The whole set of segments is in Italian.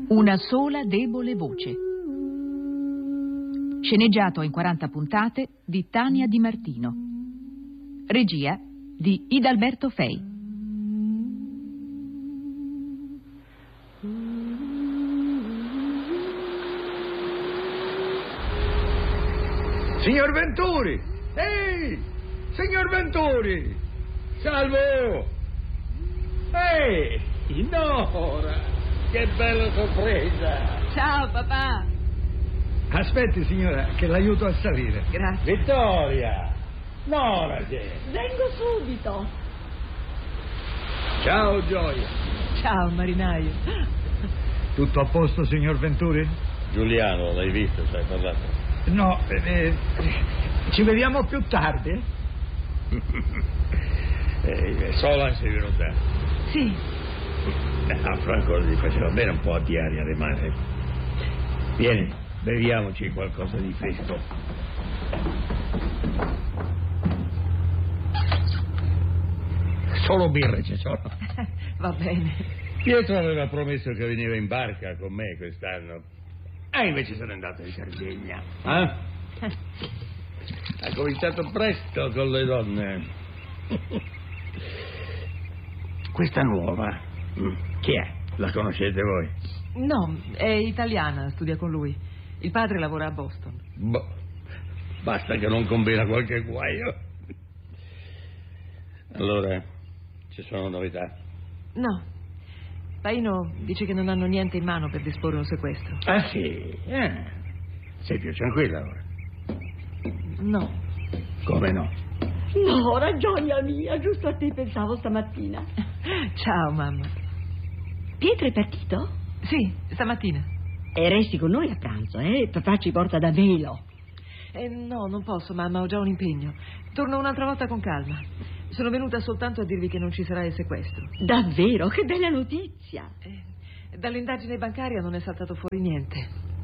Una sola debole voce. Sceneggiato in 40 puntate di Tania Di Martino. Regia di Idalberto Fei. Signor Venturi! Ehi! Signor Venturi! Salvo! Ehi! Nora! Che bella sorpresa! Ciao papà! Aspetti signora, che l'aiuto a salire. Grazie. Vittoria! Nora che? Vengo subito. Ciao Gioia! Ciao marinaio. Tutto a posto signor Venturi? Giuliano, l'hai visto, ci hai parlato? No, ci vediamo più tardi? Sola sei venuta. Sì. A Franco gli faceva bene un po' di aria di mare. Vieni, beviamoci qualcosa di fresco. Solo birre ci sono. Va bene. Pietro aveva promesso che veniva in barca con me quest'anno. E invece sono andato in Sardegna. Ha cominciato presto con le donne. Questa nuova, chi è? La conoscete voi? No, è italiana, studia con lui. Il padre lavora a Boston. Boh, basta che non combina qualche guaio. Allora, ci sono novità? No. Paino dice che non hanno niente in mano per disporre un sequestro. Ah sì? Sei più tranquilla ora? No. Come no? Nora, gioia mia, giusto a te pensavo stamattina. Ciao mamma. Pietro è partito? Sì, stamattina. E resti con noi a pranzo, eh? Papà ci porta da velo. No, non posso mamma, ho già un impegno. Torno un'altra volta con calma. Sono venuta soltanto a dirvi che non ci sarà il sequestro. Davvero? Che bella notizia. Dall'indagine bancaria non è saltato fuori niente.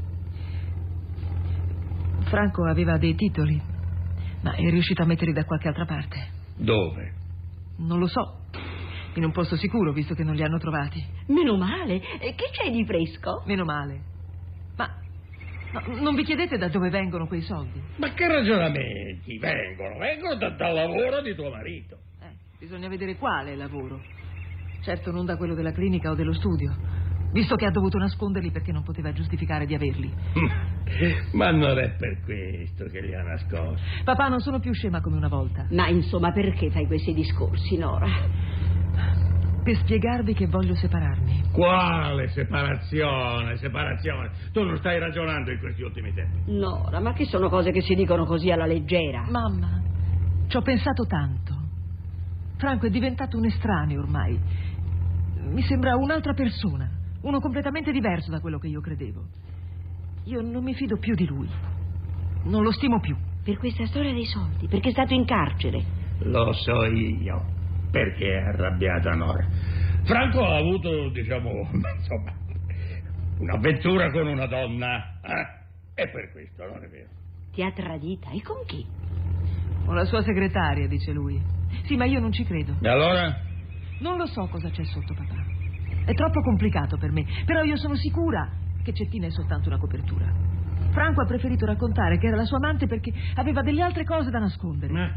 Franco aveva dei titoli, ma è riuscito a metterli da qualche altra parte. Dove? Non lo so. In un posto sicuro, visto che non li hanno trovati. Meno male. E che c'è di fresco? Meno male. Ma non vi chiedete da dove vengono quei soldi? Ma che ragionamenti? Vengono dal lavoro di tuo marito. Bisogna vedere quale lavoro. Certo non da quello della clinica o dello studio, visto che ha dovuto nasconderli perché non poteva giustificare di averli. Ma non è per questo che li ha nascosti. Papà, non sono più scema come una volta. Ma insomma, perché fai questi discorsi, Nora? Per spiegarvi che voglio separarmi. Quale separazione? Tu non stai ragionando in questi ultimi tempi. Nora, ma che sono cose che si dicono così alla leggera? Mamma, ci ho pensato tanto. Franco è diventato un estraneo ormai. Mi sembra un'altra persona, uno completamente diverso da quello che io credevo. Io non mi fido più di lui. Non lo stimo più. Per questa storia dei soldi, perché è stato in carcere. Lo so io. Perché è arrabbiata Nora. Franco ha avuto, insomma, un'avventura con una donna. E per questo, non è vero? Ti ha tradita? E con chi? Con la sua segretaria, dice lui. Sì, ma io non ci credo. E allora? Non lo so cosa c'è sotto, papà. È troppo complicato per me. Però io sono sicura che Cettina è soltanto una copertura. Franco ha preferito raccontare che era la sua amante perché aveva delle altre cose da nascondere. Ma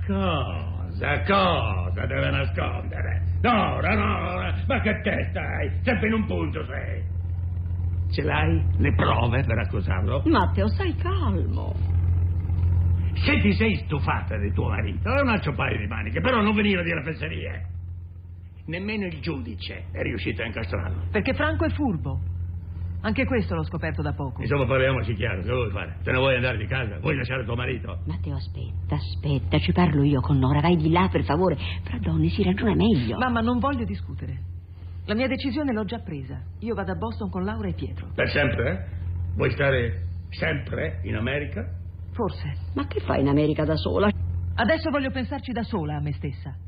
cosa deve nascondere? Nora, ma che testa hai? Sempre in un punto sei. Ce l'hai le prove per accusarlo? Matteo, stai calmo. Se ti sei stufata di tuo marito, è un altro paio di maniche, però non venire a dire fesserie. Nemmeno il giudice è riuscito a incastrarlo. Perché Franco è furbo. Anche questo l'ho scoperto da poco. Insomma, parliamoci chiaro, che vuoi fare? Te ne vuoi andare di casa? Vuoi lasciare tuo marito? Matteo, aspetta, ci parlo io con Nora, vai di là per favore. Fra donne si ragiona meglio. Mamma, non voglio discutere. La mia decisione l'ho già presa. Io vado a Boston con Laura e Pietro. Per sempre? Vuoi stare sempre in America? Forse. Ma che fai in America da sola? Adesso voglio pensarci da sola a me stessa.